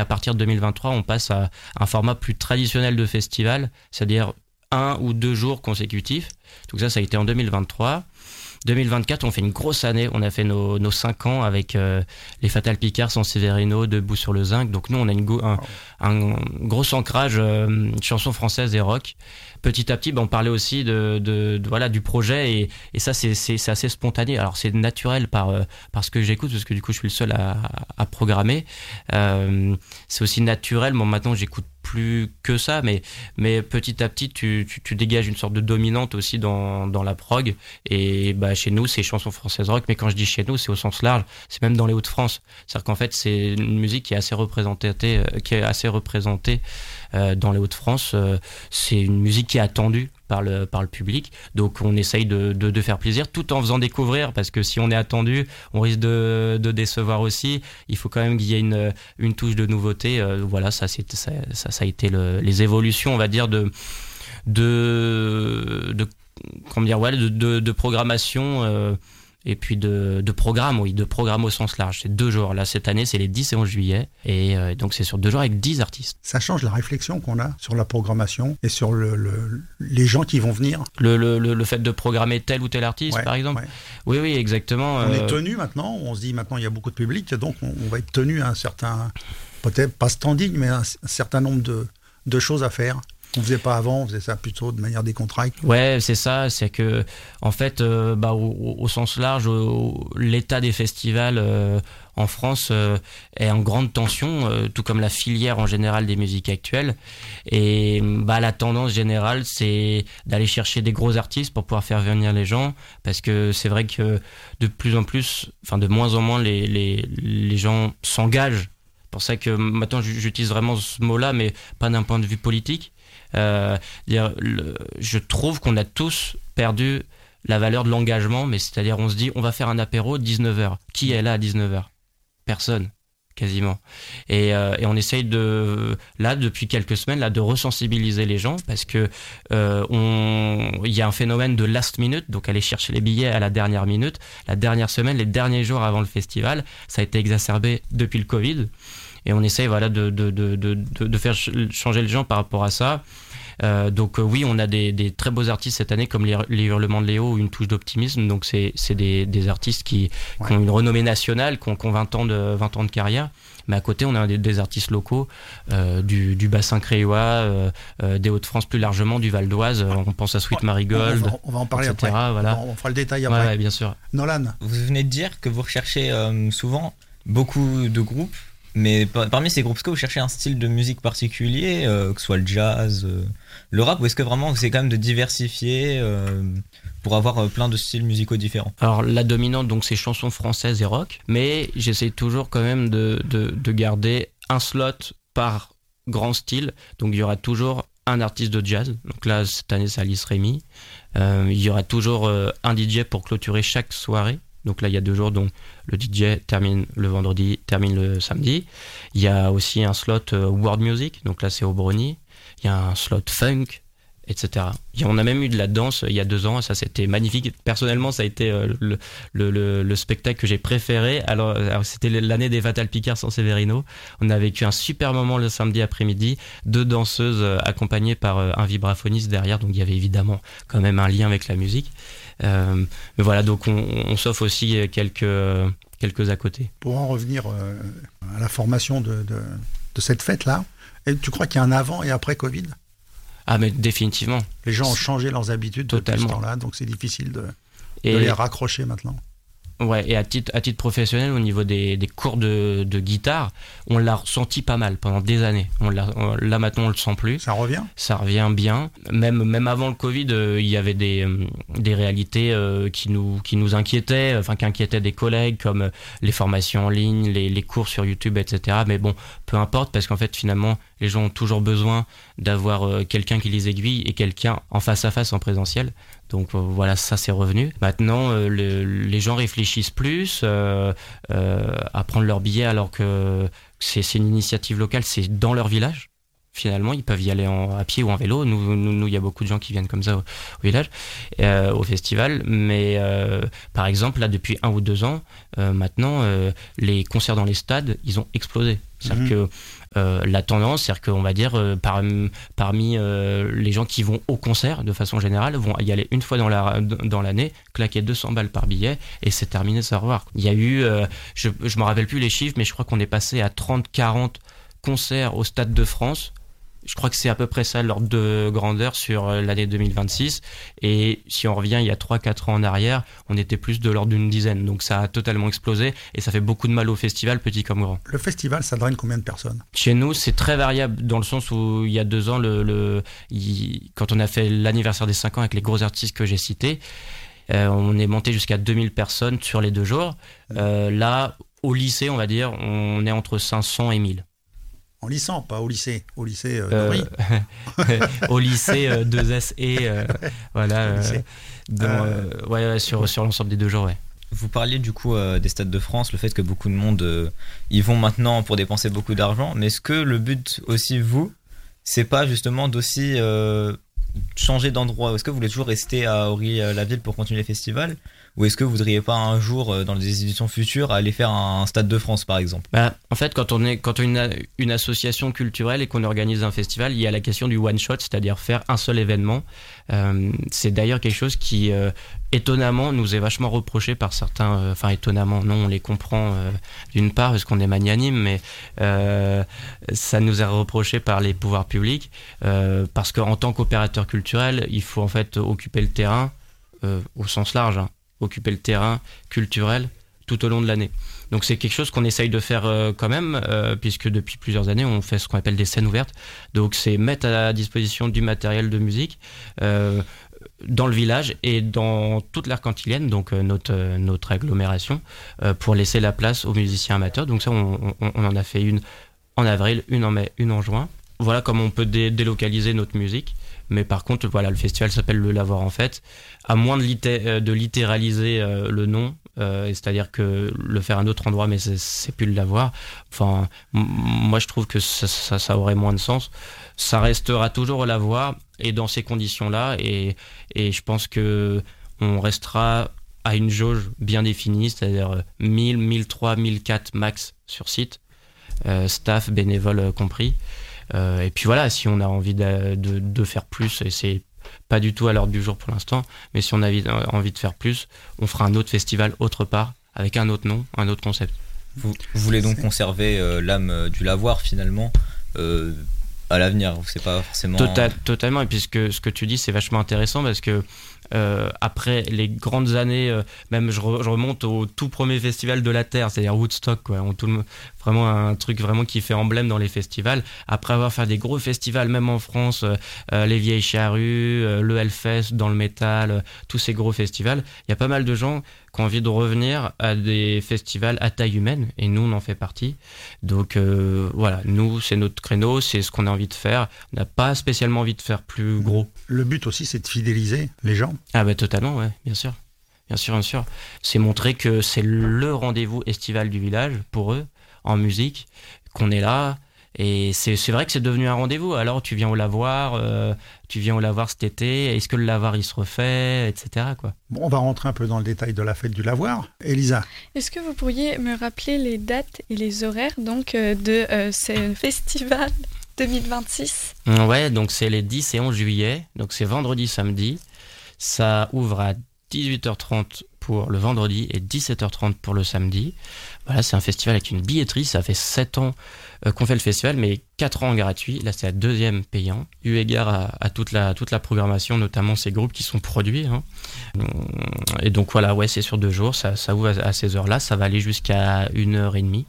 à partir de 2023, on passe à un format plus traditionnel de festival, c'est-à-dire 1 ou 2 jours consécutifs. Donc ça a été en 2023. 2024, on fait une grosse année. On a fait nos 5 ans avec les Fatal Picard, San Severino, Debout sur le Zinc. Donc nous, on a un gros ancrage chansons françaises et rock. Petit à petit, on parlait aussi voilà, du projet et ça, c'est assez spontané. Alors, c'est naturel par ce que j'écoute, parce que du coup, je suis le seul à programmer. C'est aussi naturel. Bon, maintenant, j'écoute plus que ça, mais petit à petit, tu dégages une sorte de dominante aussi dans la prog. Et chez nous, c'est chansons françaises rock. Mais quand je dis chez nous, c'est au sens large. C'est même dans les Hauts-de-France. C'est-à-dire qu'en fait, c'est une musique qui est assez représentée, dans les Hauts-de-France. C'est une musique qui est attendue par le public, donc on essaye de faire plaisir tout en faisant découvrir, parce que si on est attendu, on risque de décevoir aussi. Il faut quand même qu'il y ait une touche de nouveauté. Voilà, ça a été les évolutions, on va dire, de programmation, et puis de programme au sens large. C'est 2 jours. Là, cette année, c'est les 10 et 11 juillet. Et donc, c'est sur 2 jours avec 10 artistes. Ça change la réflexion qu'on a sur la programmation et sur les gens qui vont venir. Le fait de programmer tel ou tel artiste, par exemple. Ouais. Oui, exactement. On est tenu maintenant. On se dit maintenant, il y a beaucoup de public. Donc, on va être tenu à un certain, peut-être pas standing, mais un certain nombre de choses à faire. On faisait pas avant, on faisait ça plutôt de manière décontractée. Ouais, c'est ça, c'est que en fait, au sens large, l'état des festivals en France est en grande tension, tout comme la filière en général des musiques actuelles. Et la tendance générale, c'est d'aller chercher des gros artistes pour pouvoir faire venir les gens, parce que c'est vrai que de plus en plus, de moins en moins, les gens s'engagent. C'est pour ça que maintenant j'utilise vraiment ce mot-là, mais pas d'un point de vue politique. Je trouve qu'on a tous perdu la valeur de l'engagement, mais c'est-à-dire on se dit on va faire un apéro 19h. Qui est là à 19h ? Personne, quasiment. Et on essaye depuis quelques semaines de resensibiliser les gens, parce que il y a un phénomène de last minute, donc aller chercher les billets à la dernière minute. La dernière semaine, les derniers jours avant le festival, ça a été exacerbé depuis le Covid. Et on essaye de faire changer les gens par rapport à ça. Donc oui, on a des très beaux artistes cette année, comme les Hurlements de Léo ou Une touche d'optimisme. Donc c'est des artistes qui ont une renommée nationale, qui ont 20 ans de carrière. Mais à côté, on a des artistes locaux du bassin créois, des Hauts-de-France plus largement, du Val d'Oise. On pense à Sweet Marigold. On va en parler etc., après. Voilà. On fera le détail après. Ouais, bien sûr. Nolan. Vous venez de dire que vous recherchez souvent beaucoup de groupes. Mais parmi ces groupes, est-ce que vous cherchez un style de musique particulier, que ce soit le jazz, le rap, ou est-ce que vraiment vous essayez quand même de diversifier pour avoir plein de styles musicaux différents ? Alors la dominante, donc, c'est chansons françaises et rock, mais j'essaie toujours quand même de garder un slot par grand style. Donc il y aura toujours un artiste de jazz. Donc là, cette année, c'est Alice Rémy. Il y aura toujours un DJ pour clôturer chaque soirée. Donc là, il y a 2 jours, donc le DJ termine le vendredi, termine le samedi. Il y a aussi un slot world music, donc là c'est au Brony. Il y a un slot funk, etc. On a même eu de la danse il y a 2 ans, ça c'était magnifique. Personnellement, ça a été le spectacle que j'ai préféré. Alors c'était l'année des Fatal Picard, San Severino. On a vécu un super moment le samedi après-midi, 2 danseuses accompagnées par un vibraphoniste derrière, donc il y avait évidemment quand même un lien avec la musique. Mais voilà, donc on s'offre aussi quelques à côté. Pour en revenir à la formation de cette fête-là, et tu crois qu'il y a un avant et après Covid ? Ah, mais définitivement. Les gens ont changé leurs habitudes depuis ce temps-là, donc c'est difficile de les raccrocher maintenant. Ouais, et à titre professionnel, au niveau des cours de guitare, on l'a ressenti pas mal pendant des années. Là maintenant, on le sent plus. Ça revient ? Ça revient bien. Même avant le Covid, il y avait des réalités qui nous inquiétaient, qui inquiétaient des collègues, comme les formations en ligne, les cours sur YouTube, etc. Mais bon, peu importe, parce qu'en fait, finalement, les gens ont toujours besoin d'avoir quelqu'un qui les aiguille et quelqu'un en face à face en présentiel. Donc voilà, ça c'est revenu. Maintenant, les gens réfléchissent plus à prendre leur billet, alors que c'est une initiative locale, c'est dans leur village. Finalement, ils peuvent y aller à pied ou en vélo. Nous, il y a beaucoup de gens qui viennent comme ça au village, au festival. Mais par exemple, là, depuis 1 ou 2 ans, maintenant, les concerts dans les stades, ils ont explosé. C'est-à-dire que la tendance, c'est-à-dire qu'on va dire parmi les gens qui vont au concert, de façon générale, vont y aller une fois dans l'année, claquer 200 balles par billet, et c'est terminé, ça va revoir. Il y a eu, je me rappelle plus les chiffres, mais je crois qu'on est passé à 30-40 concerts au Stade de France. Je crois que c'est à peu près ça l'ordre de grandeur sur l'année 2026. Et si on revient il y a 3-4 ans en arrière, on était plus de l'ordre d'une dizaine. Donc ça a totalement explosé et ça fait beaucoup de mal au festival, petit comme grand. Le festival, ça draine combien de personnes ? Chez nous, c'est très variable dans le sens où il y a 2 ans, quand on a fait l'anniversaire des 5 ans avec les gros artistes que j'ai cités, on est monté jusqu'à 2000 personnes sur les 2 jours. Là, au lycée, on va dire, on est entre 500 et 1000. En lycée, pas au lycée. Au lycée Nori. Au lycée 2SE, voilà. Sur l'ensemble des 2 jours, ouais. Vous parliez du coup des Stades de France, le fait que beaucoup de monde y vont maintenant pour dépenser beaucoup d'argent. Mais est-ce que le but aussi, c'est pas justement d'aussi changer d'endroit ? Est-ce que vous voulez toujours rester à Ory-la-Ville pour continuer les festivals ? Ou est-ce que vous voudriez pas un jour, dans les éditions futures, aller faire un Stade de France par exemple ? En fait, quand on est une association culturelle et qu'on organise un festival, il y a la question du one shot, c'est-à-dire faire un seul événement. C'est d'ailleurs quelque chose qui, étonnamment, nous est vachement reproché par certains. Enfin, étonnamment, non, on les comprend d'une part parce qu'on est magnanime, mais ça nous est reproché par les pouvoirs publics parce qu'en tant qu'opérateur culturel, il faut en fait occuper le terrain au sens large. Occuper le terrain culturel tout au long de l'année. Donc c'est quelque chose qu'on essaye de faire quand même, puisque depuis plusieurs années, on fait ce qu'on appelle des scènes ouvertes. Donc c'est mettre à disposition du matériel de musique dans le village et dans toute l'aire cantilienne, donc notre agglomération, pour laisser la place aux musiciens amateurs. Donc ça, on en a fait une en avril, une en mai, une en juin. Voilà comment on peut délocaliser notre musique. Mais par contre, voilà, le festival s'appelle Le Lavoir en Fête. À moins de littéraliser le nom, c'est-à-dire que le faire à un autre endroit, mais c'est plus le Lavoir. Enfin, moi, je trouve que ça aurait moins de sens. Ça restera toujours au Lavoir et dans ces conditions-là. Et je pense que on restera à une jauge bien définie, c'est-à-dire 1000, 1003, 1004 max sur site, staff, bénévoles compris. Et puis voilà, si on a envie de faire plus, et c'est pas du tout à l'ordre du jour pour l'instant, mais si on a envie de faire plus, on fera un autre festival autre part, avec un autre nom, un autre concept. Vous voulez donc conserver l'âme du Lavoir finalement à l'avenir, c'est pas forcément... Totalement, et puis ce que tu dis, c'est vachement intéressant parce que après les grandes années, même je remonte au tout premier festival de la Terre, c'est-à-dire Woodstock, quoi. Vraiment un truc vraiment qui fait emblème dans les festivals. Après avoir fait des gros festivals, même en France, les Vieilles Charrues, le Hellfest dans le métal, tous ces gros festivals, il y a pas mal de gens qui ont envie de revenir à des festivals à taille humaine, et nous on en fait partie. Donc voilà, nous c'est notre créneau, c'est ce qu'on a envie de faire. On n'a pas spécialement envie de faire plus gros. Le but aussi, c'est de fidéliser les gens. Ah bah totalement, ouais, bien sûr. Bien sûr. C'est montrer que c'est le rendez-vous estival du village pour eux, en musique, qu'on est là. Et c'est vrai que c'est devenu un rendez-vous. Alors tu viens au Lavoir cet été, est-ce que le Lavoir il se refait, etc. quoi. Bon, on va rentrer un peu dans le détail de la fête du Lavoir. Elisa. Est-ce que vous pourriez me rappeler les dates et les horaires donc, de ce festival 2026 ? Ouais, donc c'est les 10 et 11 juillet, donc c'est vendredi, samedi. Ça ouvre à 18h30 pour le vendredi et 17h30 pour le samedi. Voilà, c'est un festival avec une billetterie. Ça fait 7 ans qu'on fait le festival, mais 4 ans gratuit. Là, c'est la 2e payant. Eu égard à toute la programmation, notamment ces groupes qui sont produits. Hein. Et donc voilà, ouais, c'est sur 2 jours. Ça ouvre à ces heures-là. Ça va aller jusqu'à 1h30.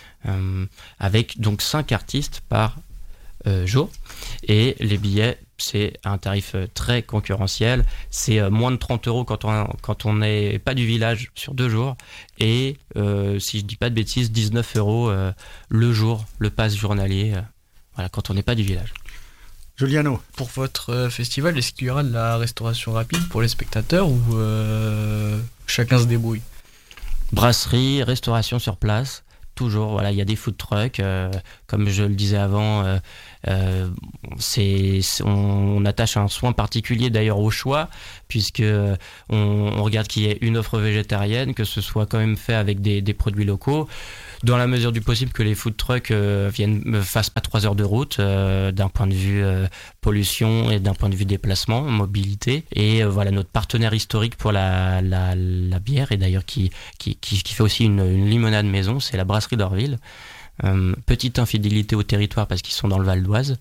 Avec donc 5 artistes par jour. Et les billets, c'est un tarif très concurrentiel. C'est moins de 30 € quand on n'est pas du village sur 2 jours. Et si je dis pas de bêtises, 19 € le jour, le pass journalier, voilà, quand on n'est pas du village. Giuliano. Pour votre festival, est-ce qu'il y aura de la restauration rapide pour les spectateurs ou chacun se débrouille ? Brasserie, restauration sur place. Toujours, voilà, il y a des food trucks, comme je le disais avant, on attache un soin particulier d'ailleurs au choix, puisque on regarde qu'il y ait une offre végétarienne, que ce soit quand même fait avec des produits locaux, dans la mesure du possible que les food trucks fassent pas 3 heures de route d'un point de vue pollution et d'un point de vue déplacement, mobilité. Et voilà, notre partenaire historique pour la bière, et d'ailleurs qui fait aussi une limonade maison, c'est la brasserie d'Orville. Petite infidélité au territoire parce qu'ils sont dans le Val d'Oise,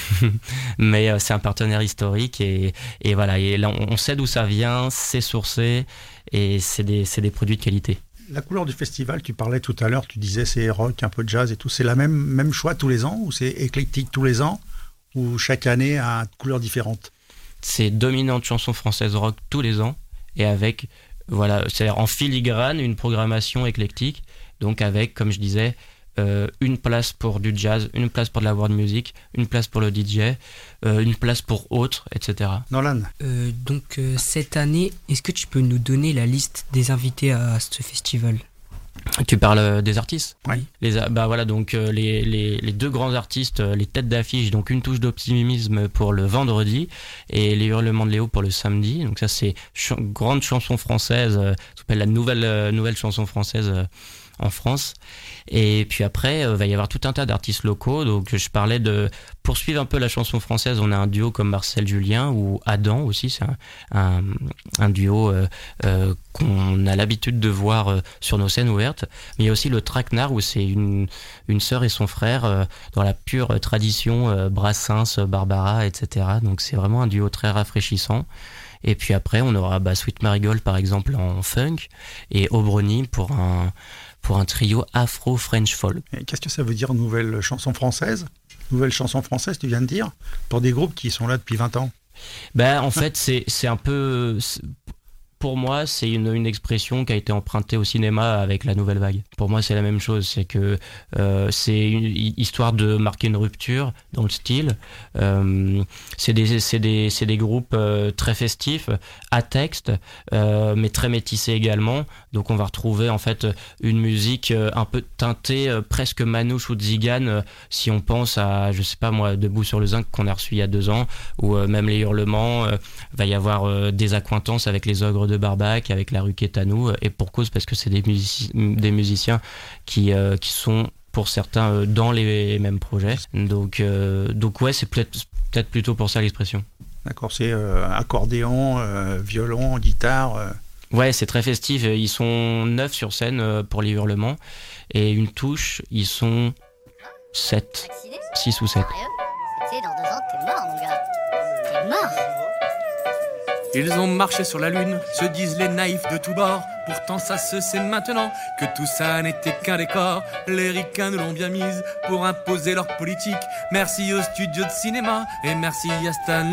mais c'est un partenaire historique et voilà, et là on sait d'où ça vient, c'est sourcé et c'est des produits de qualité. La couleur du festival, tu parlais tout à l'heure, tu disais c'est rock, un peu de jazz et tout, c'est la même choix tous les ans ou c'est éclectique tous les ans ou chaque année a une couleur différente? C'est dominante chanson française rock tous les ans et avec, voilà, c'est-à-dire en filigrane une programmation éclectique, donc avec, comme je disais, une place pour du jazz, une place pour de la world music, une place pour le DJ, une place pour autres, etc. Nolan. Donc cette année, est-ce que tu peux nous donner la liste des invités à ce festival? Tu parles des artistes? Oui. Voilà, donc les deux grands artistes, les têtes d'affiche, donc Une touche d'optimisme pour le vendredi et Les Hurlements de Léo pour le samedi. Donc ça c'est grande chanson française, ça s'appelle la nouvelle chanson française en France. Et puis après, va y avoir tout un tas d'artistes locaux. Donc je parlais de poursuivre un peu la chanson française. On a un duo comme Marcel Julien ou Adam aussi. C'est un duo qu'on a l'habitude de voir sur nos scènes ouvertes. Mais il y a aussi le Traquenard où c'est une sœur et son frère dans la pure tradition Brassens, Barbara, etc. Donc c'est vraiment un duo très rafraîchissant. Et puis après, on aura Sweet Marigold par exemple en funk et Aubrony pour un trio afro-French folk. Et qu'est-ce que ça veut dire nouvelle chanson française? Nouvelle chanson française, tu viens de dire, pour des groupes qui sont là depuis 20 ans. En fait, c'est un peu... Pour moi, c'est une expression qui a été empruntée au cinéma avec la nouvelle vague. Pour moi, c'est la même chose. C'est que c'est une histoire de marquer une rupture dans le style. C'est des groupes très festifs, à texte, mais très métissés également. Donc, on va retrouver en fait une musique un peu teintée, presque manouche ou tzigane, si on pense à, je sais pas moi, Debout sur le zinc qu'on a reçu il y a 2 ans, ou même Les Hurlements. Va y avoir des accointances avec les Ogres de Barbac, avec La Rue Quétanou, et pour cause parce que c'est des musiciens qui sont pour certains dans les mêmes projets. Donc ouais, c'est peut-être plutôt pour ça l'expression. D'accord, c'est accordéon, violon, guitare. Ouais, c'est très festif. Ils sont 9 sur scène pour Les Hurlements et Une touche, ils sont 7, 6 ou 7. C'est dans 2 ans, t'es mort, mon gars. T'es mort. Ils ont marché sur la lune, se disent les naïfs de tous bords. Pourtant ça se sait maintenant que tout ça n'était qu'un décor. Les ricains nous l'ont bien mise pour imposer leur politique. Merci aux studios de cinéma et merci à Stan